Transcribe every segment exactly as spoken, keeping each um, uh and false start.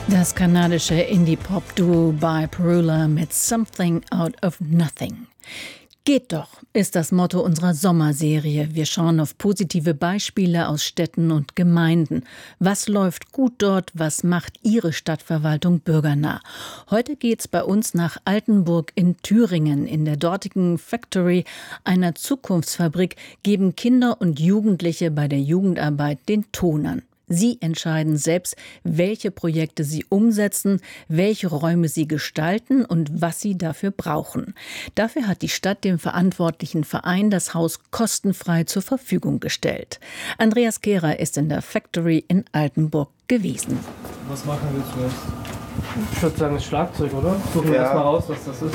Das kanadische Indie-Pop-Duo By Perula mit Something Out of Nothing. Geht doch, ist das Motto unserer Sommerserie. Wir schauen auf positive Beispiele aus Städten und Gemeinden. Was läuft gut dort? Was macht Ihre Stadtverwaltung bürgernah? Heute geht's bei uns nach Altenburg in Thüringen. In der dortigen Factory, einer Zukunftsfabrik, geben Kinder und Jugendliche bei der Jugendarbeit den Ton an. Sie entscheiden selbst, welche Projekte sie umsetzen, welche Räume sie gestalten und was sie dafür brauchen. Dafür hat die Stadt dem verantwortlichen Verein das Haus kostenfrei zur Verfügung gestellt. Andreas Kehrer ist in der Factory in Altenburg gewesen. Was machen wir zuerst? Ich würde sagen, das Schlagzeug, oder? Suchen wir Ja. erst mal raus, was das ist.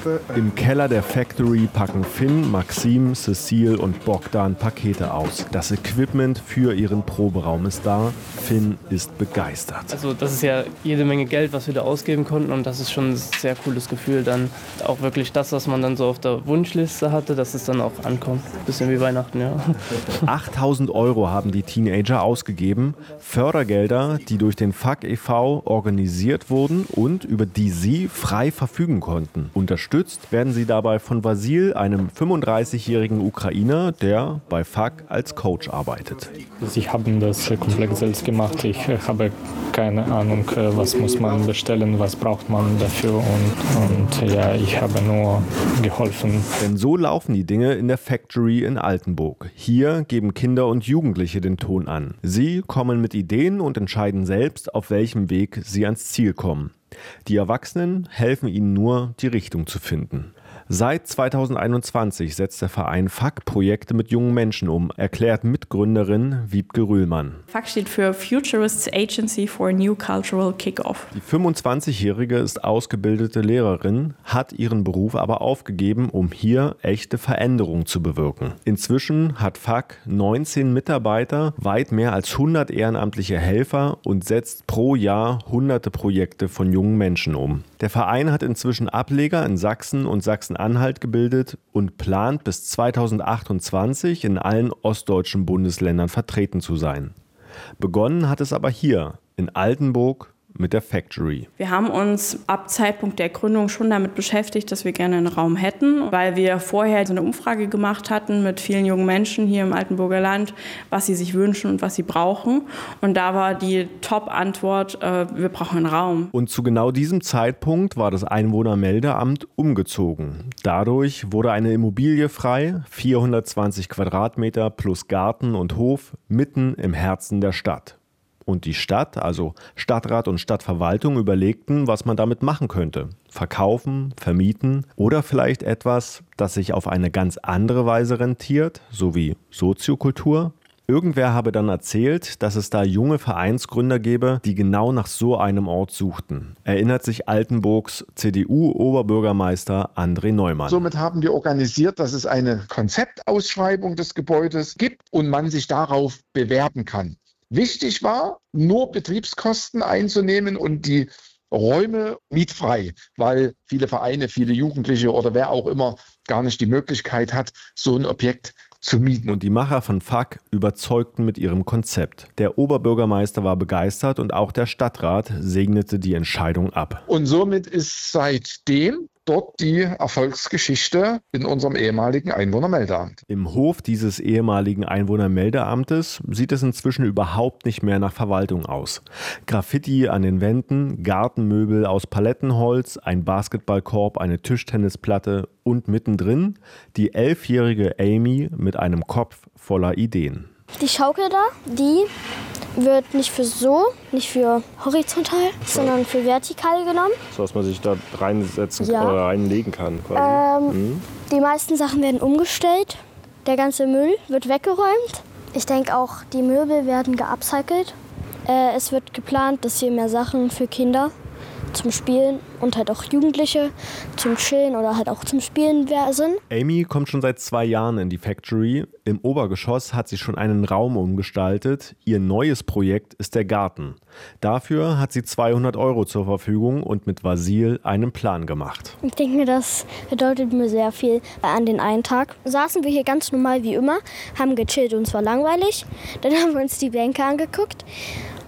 Im Keller der Factory packen Finn, Maxim, Cecile und Bogdan Pakete aus. Das Equipment für ihren Proberaum ist da. Finn ist begeistert. Also das ist ja jede Menge Geld, was wir da ausgeben konnten, und das ist schon ein sehr cooles Gefühl, dann auch wirklich das, was man dann so auf der Wunschliste hatte, dass es dann auch ankommt. Bisschen wie Weihnachten, ja. achttausend Euro haben die Teenager ausgegeben. Fördergelder, die durch den F A K e V organisiert wurden und über die sie frei verfügen konnten. Unterstützt werden sie dabei von Vasil, einem fünfunddreißigjährigen Ukrainer, der bei F A K als Coach arbeitet. Sie haben das komplett selbst gemacht. Ich habe keine Ahnung, was muss man bestellen, was braucht man dafür, und, und ja, ich habe nur geholfen. Denn so laufen die Dinge in der Factory in Altenburg. Hier geben Kinder und Jugendliche den Ton an. Sie kommen mit Ideen und entscheiden selbst, auf welchem Weg sie ans Ziel kommen. Die Erwachsenen helfen ihnen nur, die Richtung zu finden. Seit zweitausendeinundzwanzig setzt der Verein F A K Projekte mit jungen Menschen um, erklärt Mitgründerin Wiebke Rühlmann. F A K steht für Futurists Agency for a New Cultural Kickoff. Die fünfundzwanzigjährige ist ausgebildete Lehrerin, hat ihren Beruf aber aufgegeben, um hier echte Veränderung zu bewirken. Inzwischen hat F A K neunzehn Mitarbeiter, weit mehr als hundert ehrenamtliche Helfer und setzt pro Jahr hunderte Projekte von jungen Menschen um. Der Verein hat inzwischen Ableger in Sachsen und Sachsen-Anhalt gebildet und plant bis zweitausendachtundzwanzig in allen ostdeutschen Bundesländern vertreten zu sein. Begonnen hat es aber hier in Altenburg mit der Factory. Wir haben uns ab Zeitpunkt der Gründung schon damit beschäftigt, dass wir gerne einen Raum hätten, weil wir vorher so eine Umfrage gemacht hatten mit vielen jungen Menschen hier im Altenburger Land, was sie sich wünschen und was sie brauchen. Und da war die Top-Antwort, äh, wir brauchen einen Raum. Und zu genau diesem Zeitpunkt war das Einwohnermeldeamt umgezogen. Dadurch wurde eine Immobilie frei, vierhundertzwanzig Quadratmeter plus Garten und Hof, mitten im Herzen der Stadt. Und die Stadt, also Stadtrat und Stadtverwaltung, überlegten, was man damit machen könnte. Verkaufen, vermieten oder vielleicht etwas, das sich auf eine ganz andere Weise rentiert, so wie Soziokultur. Irgendwer habe dann erzählt, dass es da junge Vereinsgründer gäbe, die genau nach so einem Ort suchten. Erinnert sich Altenburgs C D U-Oberbürgermeister André Neumann. Somit haben wir organisiert, dass es eine Konzeptausschreibung des Gebäudes gibt und man sich darauf bewerben kann. Wichtig war, nur Betriebskosten einzunehmen und die Räume mietfrei, weil viele Vereine, viele Jugendliche oder wer auch immer gar nicht die Möglichkeit hat, so ein Objekt zu mieten. Und die Macher von F A K überzeugten mit ihrem Konzept. Der Oberbürgermeister war begeistert und auch der Stadtrat segnete die Entscheidung ab. Und somit ist seitdem dort die Erfolgsgeschichte in unserem ehemaligen Einwohnermeldeamt. Im Hof dieses ehemaligen Einwohnermeldeamtes sieht es inzwischen überhaupt nicht mehr nach Verwaltung aus. Graffiti an den Wänden, Gartenmöbel aus Palettenholz, ein Basketballkorb, eine Tischtennisplatte und mittendrin die elfjährige Amy mit einem Kopf voller Ideen. Die Schaukel da, die wird nicht für so, nicht für horizontal, sondern für vertikal genommen. So, dass man sich da reinsetzen Ja. oder reinlegen kann. Quasi. Ähm, Mhm. Die meisten Sachen werden umgestellt. Der ganze Müll wird weggeräumt. Ich denke auch, die Möbel werden geupcycelt. Äh, es wird geplant, dass hier mehr Sachen für Kinder zum Spielen und halt auch Jugendliche zum Chillen oder halt auch zum Spielen sind. Amy kommt schon seit zwei Jahren in die Factory. Im Obergeschoss hat sie schon einen Raum umgestaltet. Ihr neues Projekt ist der Garten. Dafür hat sie zweihundert Euro zur Verfügung und mit Vasil einen Plan gemacht. Ich denke mir, das bedeutet mir sehr viel. An den einen Tag saßen wir hier ganz normal wie immer, haben gechillt und es war langweilig. Dann haben wir uns die Bänke angeguckt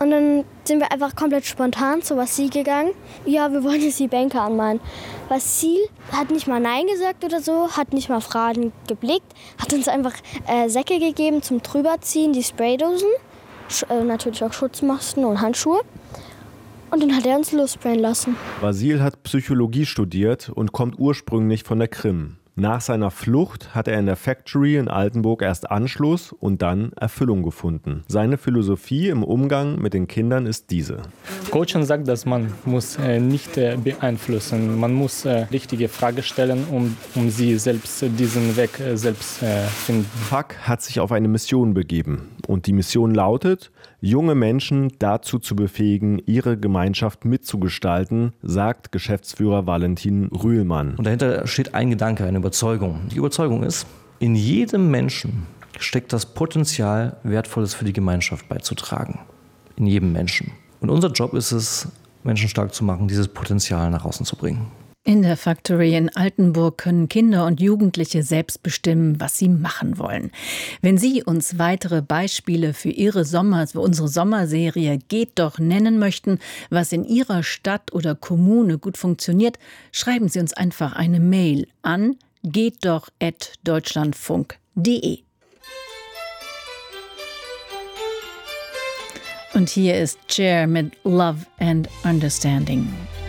Und dann sind wir einfach komplett spontan zu Vasil gegangen. Ja, wir wollen jetzt die Bänke anmalen. Vasil hat nicht mal Nein gesagt oder so, hat nicht mal Fragen geblickt, hat uns einfach äh, Säcke gegeben zum Drüberziehen, die Spraydosen, sch- äh, natürlich auch Schutzmasken und Handschuhe. Und dann hat er uns lossprayen lassen. Vasil hat Psychologie studiert und kommt ursprünglich von der Krim. Nach seiner Flucht hat er in der Factory in Altenburg erst Anschluss und dann Erfüllung gefunden. Seine Philosophie im Umgang mit den Kindern ist diese. Coaching sagt, dass man muss äh, nicht äh, beeinflussen. Man muss äh, richtige Fragen stellen, um, um sie selbst, äh, diesen Weg äh, selbst äh, finden. Fuck hat sich auf eine Mission begeben. Und die Mission lautet, junge Menschen dazu zu befähigen, ihre Gemeinschaft mitzugestalten, sagt Geschäftsführer Valentin Rühlmann. Und dahinter steht ein Gedanke, eine Überzeugung. Die Überzeugung ist, in jedem Menschen steckt das Potenzial, Wertvolles für die Gemeinschaft beizutragen. In jedem Menschen. Und unser Job ist es, Menschen stark zu machen, dieses Potenzial nach außen zu bringen. In der Factory in Altenburg können Kinder und Jugendliche selbst bestimmen, was sie machen wollen. Wenn Sie uns weitere Beispiele für Ihre Sommer, für unsere Sommerserie Geht doch nennen möchten, was in Ihrer Stadt oder Kommune gut funktioniert, schreiben Sie uns einfach eine Mail an gehtdoch at deutschlandfunk punkt de. Und hier ist Cher mit Love and Understanding.